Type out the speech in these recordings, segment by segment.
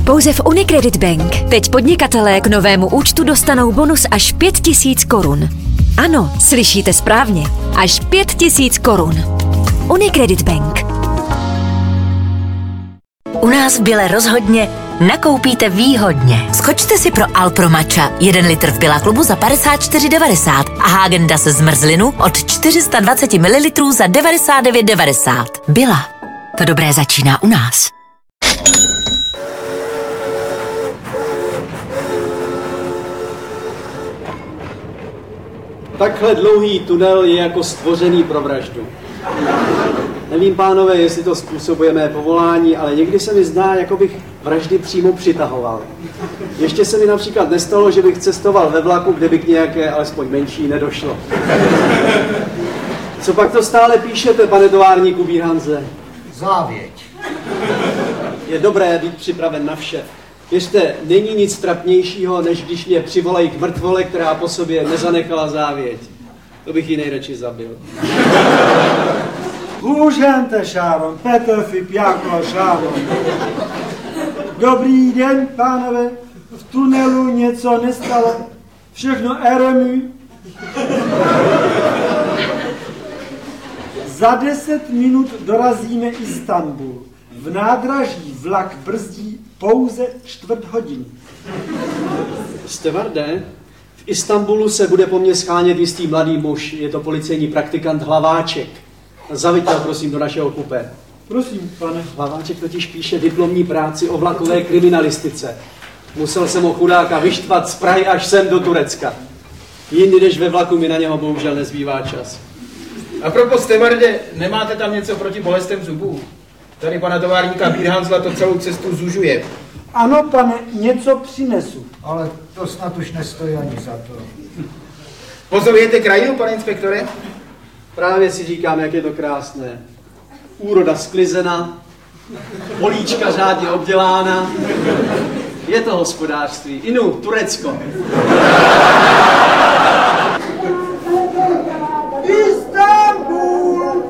Pouze v Unicredit Bank. Teď podnikatelé k novému účtu dostanou bonus až 5 000 korun. Ano, slyšíte správně. Až 5 000 korun. Unicredit Bank. U nás v Bile rozhodně nakoupíte výhodně. Skočte si pro Alpro Matcha 1 litr v Billa klubu za 54,90 a Häagen-Dazs zmrzlinu od 420 ml za 99,90. Billa. To dobré začíná u nás. Takhle dlouhý tunel je jako stvořený pro vraždu. Nevím, pánové, jestli to způsobuje mé povolání, ale někdy se mi zdá, jako bych vraždy přímo přitahoval. Ještě se mi například nestalo, že bych cestoval ve vlaku, kde by k nějaké, alespoň menší, nedošlo. Co pak to stále píšete, pane továrníku Bírhanze? Závěť. Je dobré být připraven na vše. Věřte, není nic trapnějšího, než když mě přivolají k mrtvole, která po sobě nezanechala závěť. To bych ji nejradši zabil. Hůžente, Šáron, Petr Fip, jako Šáron. Dobrý den, pánové. V tunelu něco nestalo. Všechno RMU. Za 10 minut dorazíme Istanbul. V nádraží vlak brzdí pouze 1/4 hodiny. Stevarde, v Istanbulu se bude po mně schánět jistý mladý muž. Je to policejní praktikant Hlaváček. Zaveďte ho, prosím, do našeho kupé. Prosím, pane. Hlaváček totiž píše diplomní práci o vlakové kriminalistice. Musel jsem ho chudáka vyštvat z Prahy až sem do Turecka. Jindy než ve vlaku mi na něho bohužel nezbývá čas. A propos, Stevarde, nemáte tam něco proti bolestem zubů? Tady pana továrníka Bírhanzla to celou cestu zužuje. Ano, pane, něco přinesu. Ale to snad už nestojí ani za to. Pozorujete krajinu, pane inspektore? Právě si říkám, jak je to krásné. Úroda sklizena, políčka řádně obdělána. Je to hospodářství. Inu, Turecko. Istanbul!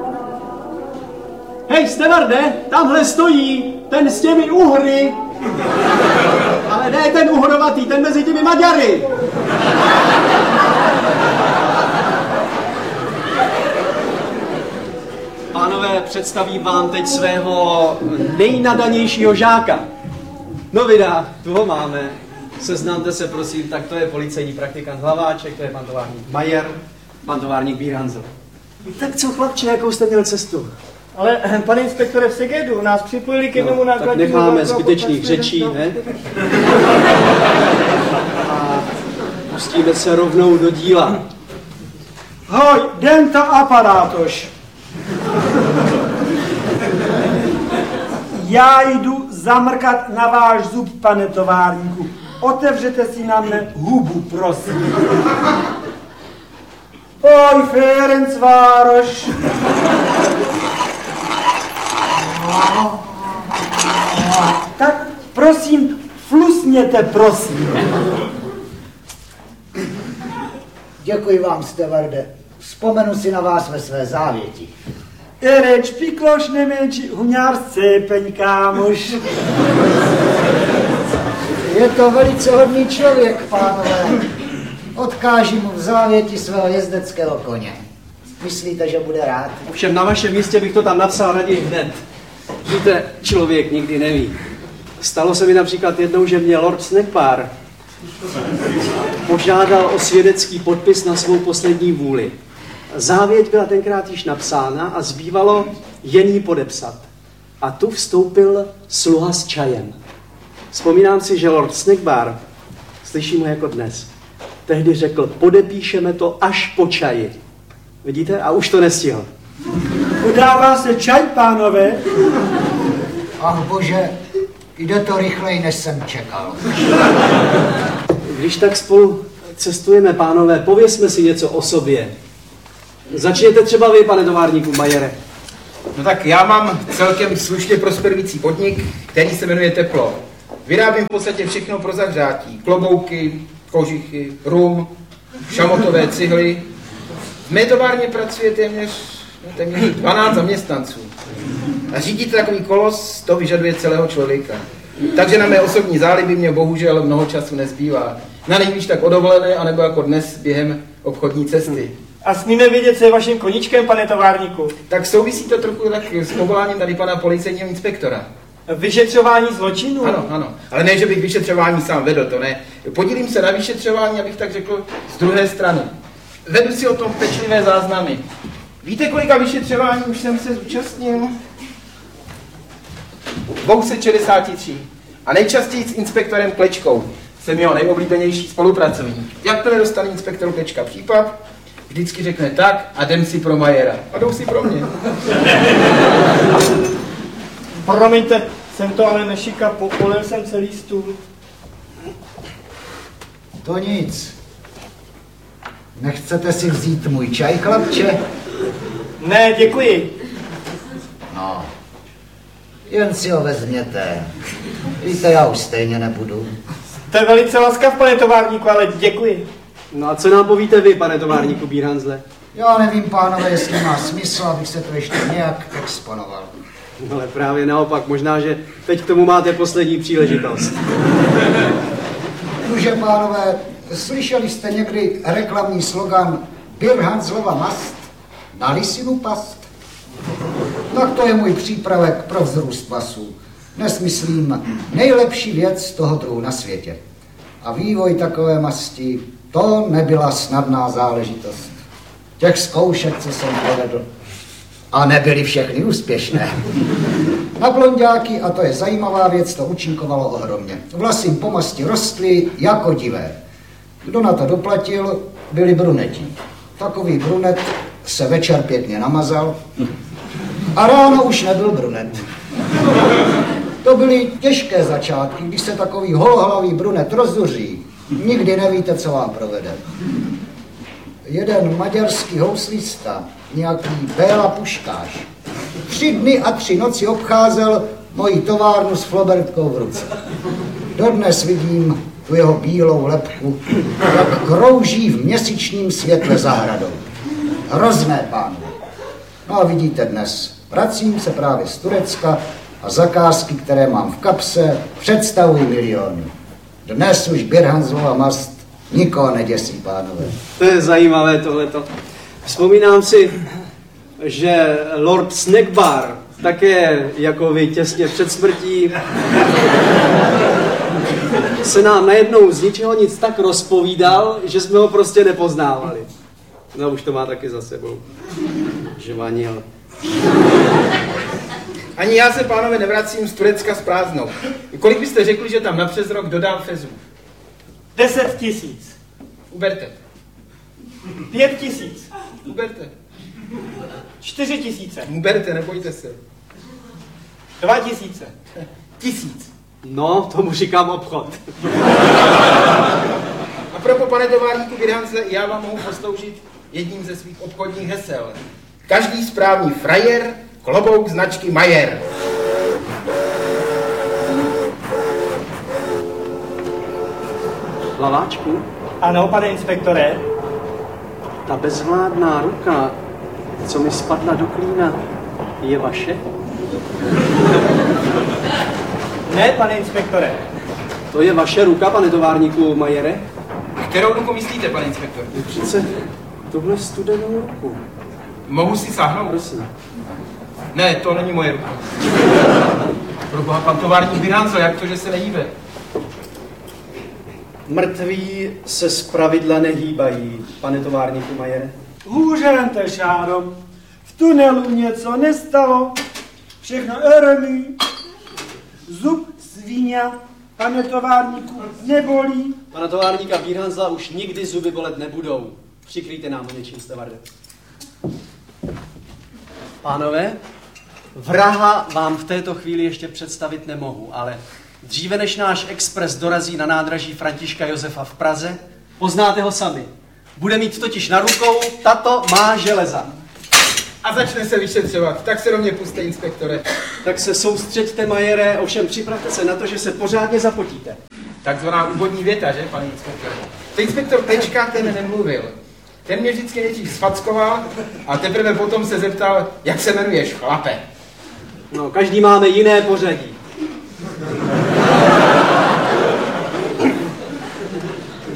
Hej, Stevarde, tamhle stojí ten s těmi uhry. Ale ne ten uhrovatý, ten mezi těmi Maďary. Pánové, představím vám teď svého nejnadanějšího žáka. No vydá, tu ho máme. Seznamte se, prosím, tak to je policejní praktikant Hlaváček, to je pan továrník Majer, pan továrník Bírhanzl. Tak co, chlapče, jakou jste měl cestu? Ale, pane inspektore, v Segedu nás připojili k jednomu nákladnímu... Tak necháme zbytečných řečí, ne? A pustíme se rovnou do díla. Hoj, dento aparátoš. Já jdu zamrkat na váš zub, pane továrníku. Otevřete si na mne hubu, prosím. Oj, Ferencvároš. Tak prosím, flusněte, prosím. Děkuji vám, Stevarde. Vzpomenu si na vás ve své závěti. Ereč pikloš nemenší huňářce, peň kámoš. Je to velice hodný člověk, pánové. Odkáži mu v závěti svého jezdeckého koně. Myslíte, že bude rád? Ovšem na vašem místě bych to tam napsal raději hned. Víte, člověk nikdy neví. Stalo se mi například jednou, že mě Lord Snackbar požádal o svědecký podpis na svou poslední vůli. Závěť byla tenkrát již napsána a zbývalo jen ji podepsat. A tu vstoupil sluha s čajem. Vzpomínám si, že Lord Snackbar, slyším ho jako dnes, tehdy řekl, podepíšeme to až po čaji. Vidíte? A už to nestihl. Podává se čaj, pánové? Ach bože, jde to rychleji, než jsem čekal. Když tak spolu cestujeme, pánové, pověsme si něco o sobě. Začněte třeba vy, pane továrníku Majere. No tak já mám celkem slušně prosperující podnik, který se jmenuje Teplo. Vyrábím v podstatě všechno pro zahřátí. Klobouky, kožichy, rum, šamotové cihly. V mé továrně pracuje téměř 12 zaměstnanců. A řídit takový kolos, to vyžaduje celého člověka. Takže na mé osobní záliby mě bohužel mnoho času nezbývá. Na nejvíc tak o dovolené, anebo jako dnes během obchodní cesty. A smíme vědět, co je vaším koníčkem, pane továrníku? Tak souvisí to trochu tak s povoláním tady pana policejního inspektora. Vyšetřování zločinů? Ano, ale ne, že bych vyšetřování sám vedl, to ne. Podílím se na vyšetřování, abych tak řekl, z druhé strany. Vedu si o tom pečlivé záznamy. Víte, kolika vyšetřování už jsem se zúčastnil? 263. A nejčastěji s inspektorem Klečkou. Jsem jeho nejoblíbenější spolupracovník. Jakmile dostane inspektor Klečka případ, vždycky řekne tak a jdem si pro Majera. A jdou si pro mě. Promiňte, jsem to ale nešika, polil jsem celý stůl. To nic. Nechcete si vzít můj čaj, chlapče? Ne, děkuji. No, jen si ho vezměte. Víte, já už stejně nebudu. Jste velice laskav, pane továrníku, ale děkuji. No a co nám povíte vy, pane továrníku Bírhanzle? Já nevím, pánové, jestli má smysl, abych se to ještě nějak exponoval. Ale právě naopak, možná, že teď k tomu máte poslední příležitost. Nuže, pánové, slyšeli jste někdy reklamní slogan Bírhanzlova mast na lisinu past? Tak to je můj přípravek pro vzrůst vlasů. Dnes myslím nejlepší věc toho druhu na světě. A vývoj takové masti, to nebyla snadná záležitost. Těch zkoušek, co jsem provedl, a nebyly všechny úspěšné. Na blonďáky, a to je zajímavá věc, to účinkovalo ohromně. Vlasy po masti rostly jako divé. Kdo na to doplatil, byli bruneti. Takový brunet se večer pěkně namazal a ráno už nebyl brunet. To byly těžké začátky, když se takový holohlavý brunet rozzuří. Nikdy nevíte, co vám provede. Jeden maďarský houslista, nějaký Béla Puškáš, 3 dny a 3 noci obcházel moji továrnu s flobertkou v ruce. Dodnes vidím tu jeho bílou lebku, jak krouží v měsíčním světle zahradou. Hrozné, pánové. No a vidíte dnes, vracím se právě z Turecka a zakázky, které mám v kapse, představují miliony. Dnes už Bírhanzlova mast nikoho neděsí, pánové. To je zajímavé tohleto. Vzpomínám si, že Lord Snackbar, také jako vy těsně před smrtí, se nám najednou z ničeho nic tak rozpovídal, že jsme ho prostě nepoznávali. No už to má taky za sebou. Žvanil. Ani já se, pánové, nevracím z Turecka s prázdnou. Kolik byste řekli, že tam na přes rok dodám fezů? 10 000. Uberte. 5 000. Uberte. 4 000. Uberte, nebojte se. 2 000. 1000. No, tomu říkám obchod. A proto, pane továrníku Bírhanzle, já vám mohu posloužit jedním ze svých obchodních hesel. Každý správný frajer, klobouk značky Majer. Hlaváčku, Ano, pane inspektore. ta bezvládná ruka, co mi spadla do klína, je vaše? Ne, pane inspektore. To je vaše ruka, pane továrníku Majere? Kterou ruku myslíte, pane inspektor? Přece tuhle studenou ruku. Mohu si sáhnout? Prosím. Ne, to není moje ruka. Proboha, pan továrník Bírhanzl, jak to, že se nehýbe? Mrtví se zpravidla nehýbají, pane továrníku Majere. Hůře, Šáro. V tunelu něco nestalo. Všechno eremí. Zub svíňa, pane továrníku, nebolí. Pana továrníka Bírhanzla už nikdy zuby bolet nebudou. Přikryjte nám ho něčím, Stevarde. Pánové, vraha vám v této chvíli ještě představit nemohu, ale dříve než náš expres dorazí na nádraží Františka Josefa v Praze, poznáte ho sami. Bude mít totiž na rukou tato má železa. A začne se vyšetřovat. Tak se do mě puste, inspektore. Tak se soustřeďte, Majere, ovšem připravte se na to, že se pořádně zapotíte. Takzvaná úvodní věta, že, pane inspektor? To inspektor Tečka, ten nemluvil. Ten mě vždycky nejdřív sfackoval a teprve potom se zeptal, jak se jmenuješ, chlape. No, každý máme jiné pořadí.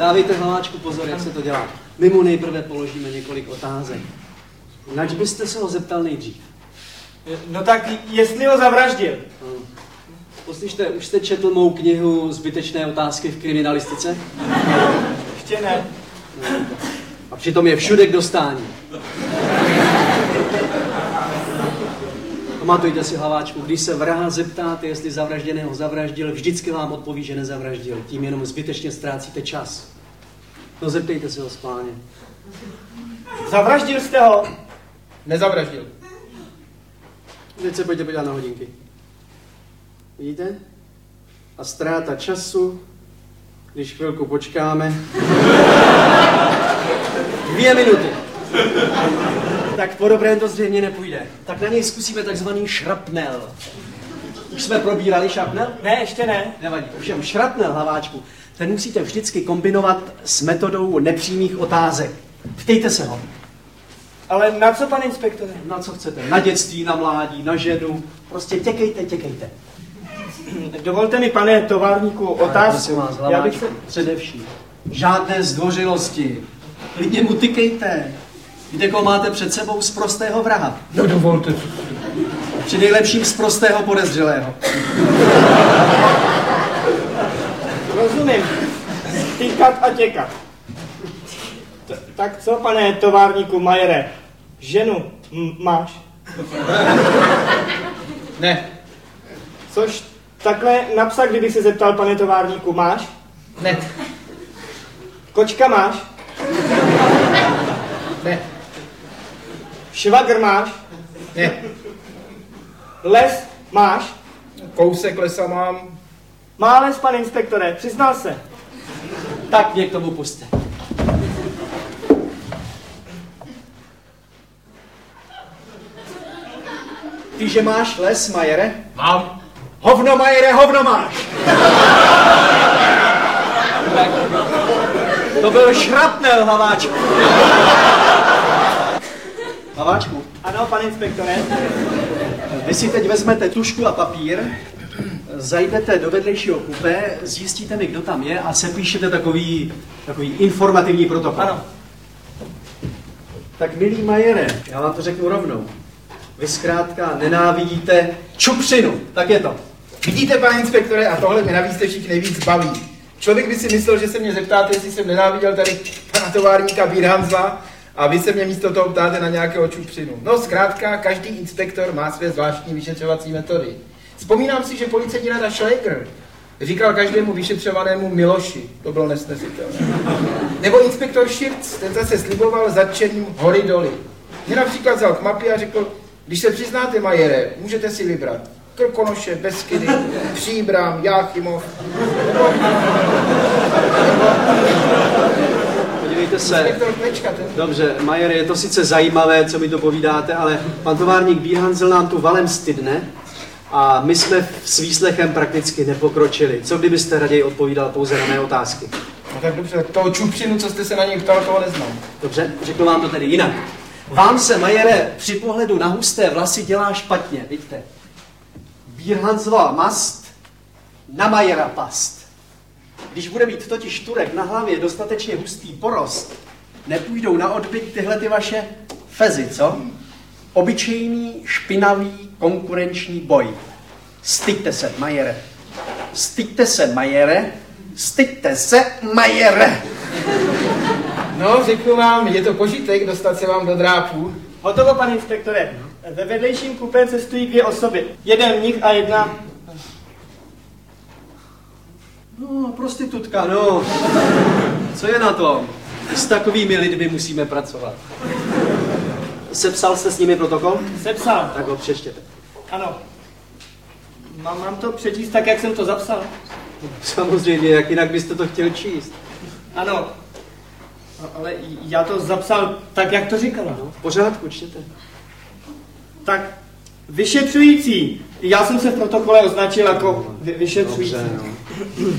Dávejte Hlaváčku pozor, jak se to dělá. My mu nejprve položíme několik otázek. Nač byste se ho zeptal nejdřív? No tak jestli ho zavraždil. Poslyšte, už jste četl mou knihu Zbytečné otázky v kriminalistice? Ještě ne. A přitom je všude k dostání. Pamatujte si, Hlaváčku, když se vraha zeptáte, jestli zavražděného zavraždil, vždycky vám odpoví, že nezavraždil. Tím jenom zbytečně ztrácíte čas. No zeptejte se ho schválně. Zavraždil jste ho? Nezavraždil. Teď se pojďte podívat na hodinky. Vidíte? A ztráta času, když chvilku počkáme. 2 minuty. Tak po dobrém to zřejmě nepůjde. Tak na něj zkusíme takzvaný šrapnel. Už jsme probírali šrapnel? Ne, ještě ne. Nevadí. Ovšem šrapnel, Hlaváčku, ten musíte vždycky kombinovat s metodou nepřímých otázek. Ptejte se ho. Ale na co, pane inspektore? Na co chcete? Na dětství, na mládí, na ženu. Prostě těkejte. Dovolte mi, pane továrníku, otázku. Vás, Hlaváčku, především. Žádné zdvořilosti. Klidně mu tykejte. Víte, koho máte před sebou? Sprostého vraha. No dovolte. Při nejlepším sprostého podezřelého. Rozumím. Týkat a těkat. Tak co, pane továrníku Majere? Ženu máš? Ne. Což takhle napsat, kdybych se zeptal, pane továrníku, máš? Ne. Kočka máš? Ne. Švagr máš? Ne. Les máš? Kousek lesa mám. Má les, pane inspektore, přiznal se. Tak mě k tomu pusťte. Ty, že máš les, Majere? Mám. Hovno, Majere, hovno máš! To byl šrapnel, Hlaváčku. Hlaváčku, Ano, pane inspektore. vy si teď vezmete tužku a papír, zajdete do vedlejšího kupé, zjistíte mi, kdo tam je a sepíšete takový informativní protokol. Ano. Tak milý Majere, já vám to řeknu rovnou. Vy zkrátka nenávidíte čupřinu, tak je to. Vidíte, pane inspektore, a tohle mě navíc všich nejvíc baví. Člověk by si myslel, že se mě zeptáte, jestli jsem nenáviděl tady pana továrníka Bírhanzla a vy se mě místo toho ptáte na nějakého čupřinu. No zkrátka, každý inspektor má své zvláštní vyšetřovací metody. Vzpomínám si, že policejní rada Schläger říkal každému vyšetřovanému Miloši. To bylo nesnesitelné. Nebo inspektor Širc, ten zase sliboval zatčením hory doly. Mě například vzal k mapě a řekl, když se přiznáte, Majere, můžete si vybrat Krkonoše, Beskydy, Příbram, Jáchymov. Podívejte se. Inspektor Klečka, ten... Dobře, Majere, je to sice zajímavé, co mi to povídáte, ale pan továrník Bírhanzl nám tu valem stydne a my jsme s výslechem prakticky nepokročili. Co kdybyste raději odpovídal pouze na mé otázky? No tak dobře, toho čupřinu, co jste se na něj ptal, toho neznám. Dobře, řeknu vám to tedy jinak. Vám se, Majere, při pohledu na husté vlasy dělá špatně, vidíte? Bírhanzlova mast na Majera past. Když bude mít totiž Turek na hlavě dostatečně hustý porost, nepůjdou na odbyt tyhle ty vaše fezy, co? Obyčejný, špinavý, konkurenční boj. Styďte se, Majere. Styďte se, Majere. Styďte se, Majere. No, řeknu vám, je to požitek dostat se vám do drápů. Hotovo, pane inspektore. Ve vedlejším kupé cestují 2 osoby. Jeden mnich a jedna... No, prostitutka, no. Co je na tom? S takovými lidmi musíme pracovat. Sepsal jste s nimi protokol? Sepsal. Tak ho přečtěte. Ano. Mám to přečíst tak, jak jsem to zapsal? Samozřejmě, jak jinak byste to chtěl číst. Ano. Ale já to zapsal tak, jak to říkala. No, v pořádku, čtěte. Tak, vyšetřující. Já jsem se v protokole označil jako vyšetřující. Dobře, no.